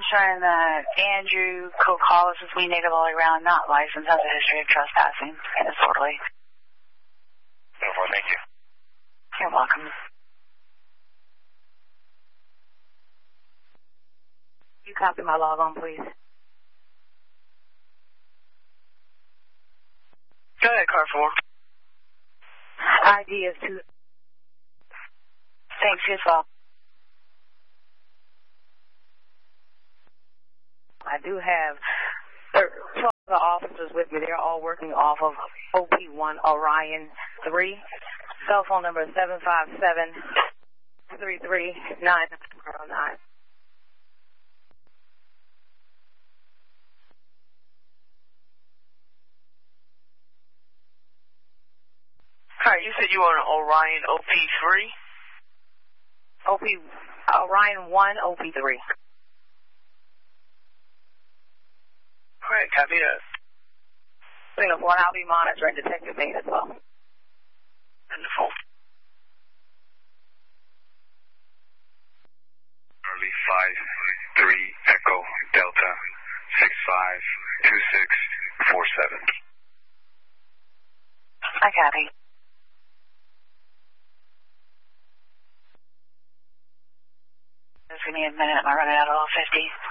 showing that Andrew Cook-Hollis is we native all around, not licensed, has a history of trespassing and disorderly. No problem, thank you. You're welcome. You copy my log on, please. Go ahead, car 4. ID is 2. Thanks, you as well. I do have 12 officers with me. They're all working off of OP1 Orion 3. Cell phone number 757-33909. Alright, you said you were on Orion OP3? Orion 1, OP3. Alright, copy that. Singapore, and I'll be monitoring Detective Bain as well. Wonderful. Early 5-3 Echo Delta 652647. I copy. Just give me a minute. I'm running out of all 50.